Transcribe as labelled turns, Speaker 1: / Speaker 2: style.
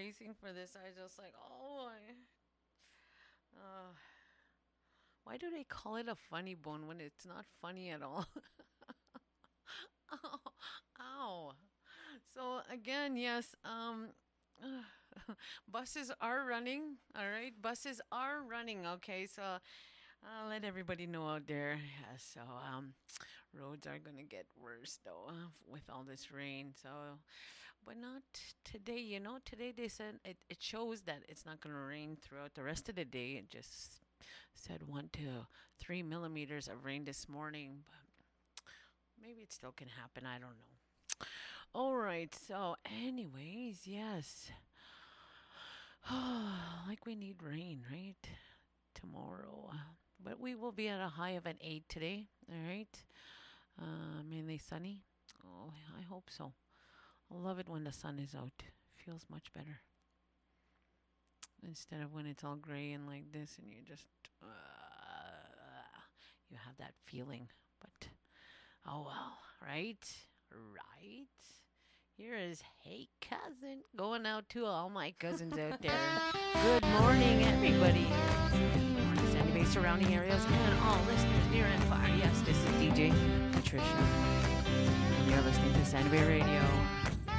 Speaker 1: bracing for this. I was just like, oh, uh, why do they call it a funny bone when it's not funny at all? Ow, ow. So again, yes, buses are running. All right, buses are running. Okay, so I'll let everybody know out there. Yeah, so roads are gonna get worse though with all this rain. So, but not today. Today they said it shows that it's not gonna rain throughout the rest of the day. It just said 1 to 3 millimeters of rain this morning, but maybe it still can happen. I don't know. All right. So, anyways, yes. Like we need rain, right? Tomorrow. But we will be at a high of an 8 today. All right. Mainly sunny. Oh, I hope so. I love it when the sun is out. Feels much better. Instead of when it's all gray and like this and you just you have that feeling. But oh well, right? Right? Here is Hey Cousin going out to all my cousins out there. Good morning, everybody. Good morning, Sandy Bay surrounding areas and all listeners near and far. Yes, this is DJ Patricia. And you're listening to Sandy Bay Radio.